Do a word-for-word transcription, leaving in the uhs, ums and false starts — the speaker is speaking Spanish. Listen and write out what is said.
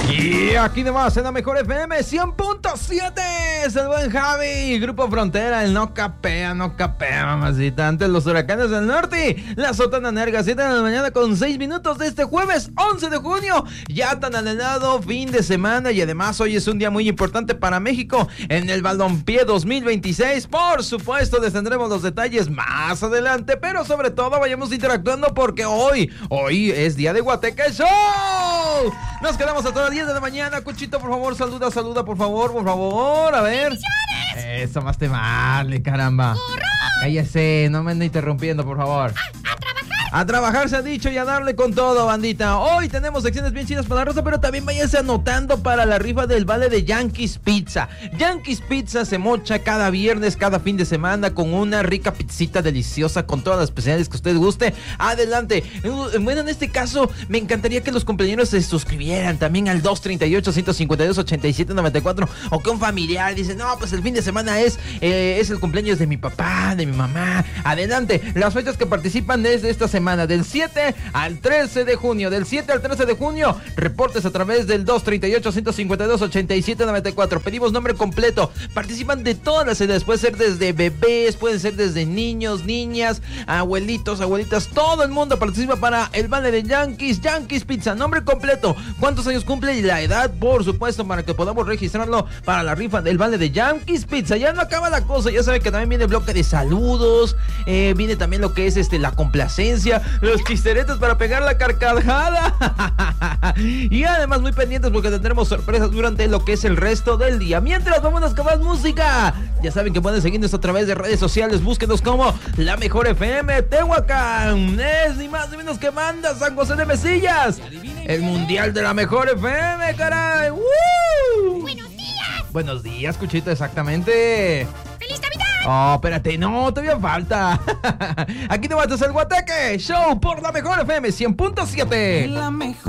Y aquí nomás en la mejor F M cien punto siete es el buen Javi, Grupo Frontera, el no capea, no capea, mamacita. Antes los huracanes del norte, la sotana nerga, siete de la mañana con seis minutos de este jueves once de junio. Ya tan anhelado fin de semana y además hoy es un día muy importante para México en el Balompié dos mil veintiséis. Por supuesto, les tendremos los detalles más adelante, pero sobre todo vayamos interactuando porque hoy, hoy es día de Guateque Show. Nos quedamos hasta las diez de la mañana. Cuchito, por favor, saluda, saluda, por favor, por favor, a ver. Eso más te vale, caramba. ¡Corro! Cállese, no me ande interrumpiendo, por favor. ¡A, a trabajar! A trabajar se ha dicho y a darle con todo, bandita. Hoy tenemos secciones bien chidas para la rosa, pero también váyanse anotando para la rifa del vale de Yankees Pizza. Yankees Pizza se mocha cada viernes, cada fin de semana con una rica pizzita deliciosa con todas las especialidades que usted guste. Adelante. Bueno, en este caso me encantaría que los compañeros se suscribieran también al dos treinta y ocho, ciento cincuenta y dos, ochenta y siete noventa y cuatro, o que un familiar dice, no, pues el fin de semana es, eh, es el cumpleaños de mi papá, de mi mamá. Adelante. Las fechas que participan desde esta semana. Semana del siete al trece de junio, del siete al trece de junio, reportes a través del dos treinta y ocho, ciento cincuenta y dos, ochenta y siete noventa y cuatro. Pedimos nombre completo. Participan de todas las edades, puede ser desde bebés, pueden ser desde niños, niñas, abuelitos, abuelitas, todo el mundo participa para el vale de Yankees, Yankees Pizza. Nombre completo, cuántos años cumple y la edad, por supuesto, para que podamos registrarlo para la rifa del vale de Yankees Pizza. Ya no acaba la cosa, ya saben que también viene el bloque de saludos, eh, viene también lo que es este la complacencia, los chisteretes para pegar la carcajada. Y además muy pendientes porque tendremos sorpresas durante lo que es el resto del día. Mientras, vámonos con más música. Ya saben que pueden seguirnos a través de redes sociales. Búsquenos como La Mejor F M Tehuacán. Es ni más ni menos que manda San José de Mesillas. El mundial de La Mejor F M, caray. ¡Woo! ¡Buenos días! Buenos días, Cuchito, exactamente. ¡Feliz Navidad! Oh, espérate, no, todavía falta. Aquí te vas a hacer el Guateque Show por La Mejor F M cien punto siete. La mejor.